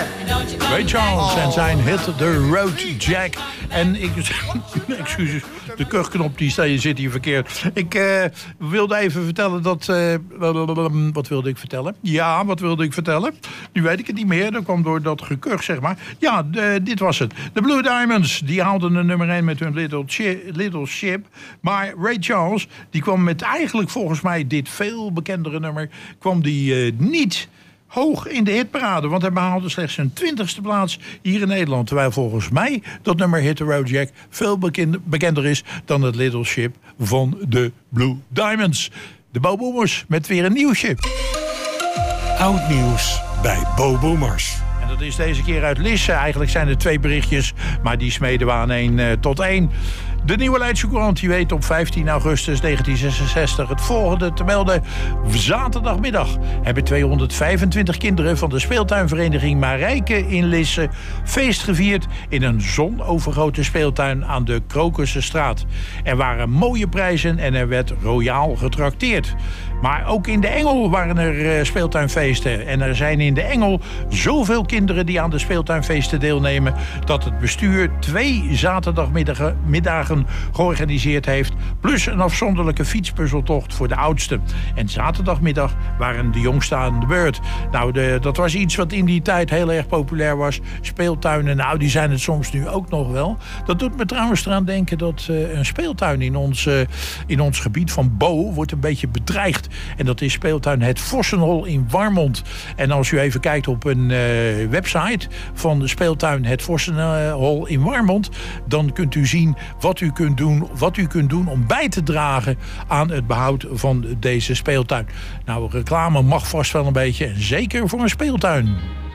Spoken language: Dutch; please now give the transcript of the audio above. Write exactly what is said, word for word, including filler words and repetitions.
Ray Charles en zijn hit The Road Jack. En ik... excuses, de kuchknop die zit hier verkeerd. Ik uh, wilde even vertellen dat... Uh, wat wilde ik vertellen? Ja, wat wilde ik vertellen? Nu weet ik het niet meer. Dat kwam door dat gekuch, zeg maar. Ja, de, dit was het. De Blue Diamonds, die haalden de nummer één met hun Little, Chi- Little Ship. Maar Ray Charles, die kwam met eigenlijk volgens mij dit veel bekendere nummer... kwam die uh, niet... hoog in de hitparade, want hij behaalde slechts zijn twintigste plaats hier in Nederland. Terwijl volgens mij dat nummer Hit the Road Jack veel bekend, bekender is dan het Little Ship van de Blue Diamonds. De Bo Boomers met weer een nieuwsje. Oud nieuws bij Bo Boomers. En dat is deze keer uit Lisse. Eigenlijk zijn er twee berichtjes, maar die smeden we aan één uh, tot één. De Nieuwe Leidse Courant die weet op vijftien augustus negentien zesenzestig het volgende te melden. Zaterdagmiddag hebben tweehonderdvijfentwintig kinderen van de speeltuinvereniging Marijke in Lisse feest gevierd in een zonovergoten speeltuin aan de Krokussenstraat. Er waren mooie prijzen en er werd royaal getrakteerd. Maar ook in de Engel waren er uh, speeltuinfeesten. En er zijn in de Engel zoveel kinderen die aan de speeltuinfeesten deelnemen... dat het bestuur twee zaterdagmiddagen georganiseerd heeft... plus een afzonderlijke fietspuzzeltocht voor de oudsten. En zaterdagmiddag waren de jongsten aan de beurt. Nou, de, dat was iets wat in die tijd heel erg populair was. Speeltuinen, nou, die zijn het soms nu ook nog wel. Dat doet me trouwens eraan denken dat uh, een speeltuin in ons, uh, in ons gebied van Bo... wordt een beetje bedreigd. En dat is speeltuin Het Vossenhol in Warmond. En als u even kijkt op een uh, website van de speeltuin Het Vossenhol in Warmond... dan kunt u zien wat u kunt doen, wat u kunt doen om bij te dragen aan het behoud van deze speeltuin. Nou, reclame mag vast wel een beetje, en zeker voor een speeltuin.